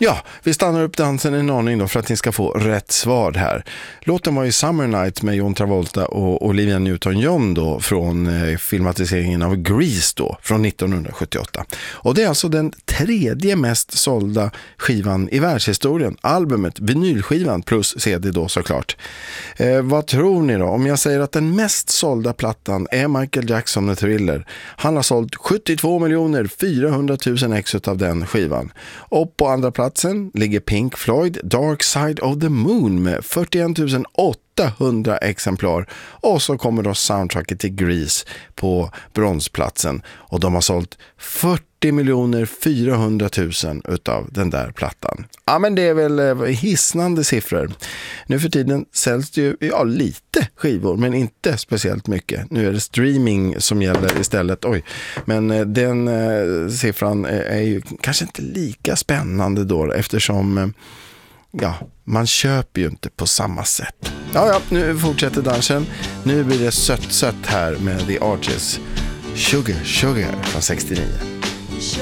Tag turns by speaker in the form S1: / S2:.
S1: Ja, vi stannar upp dansen en aning då för att ni ska få rätt svar här. Låten var ju Summer Night med John Travolta och Olivia Newton-John då från filmatiseringen av Grease då från 1978. Och det är alltså den tredje mest sålda skivan i världshistorien. Albumet, vinylskivan plus CD då såklart. Vad tror ni då? Om jag säger att den mest sålda plattan är Michael Jackson med Thriller. Han har sålt 72 400 000 ex av den skivan. Och på andra platsen ligger Pink Floyd Dark Side of the Moon med 41 800 exemplar. Och så kommer då soundtracket till Grease på bronsplatsen. Och de har sålt 40 400 000 utav den där plattan. Ja, men det är väl hisnande siffror. Nu för tiden säljs det ju lite skivor, men inte speciellt mycket. Nu är det streaming som gäller istället. Men den siffran är ju kanske inte lika spännande då, eftersom man köper ju inte på samma sätt. Ja, nu fortsätter dansen. Nu blir det sött här med The Arches. Sugar från 69.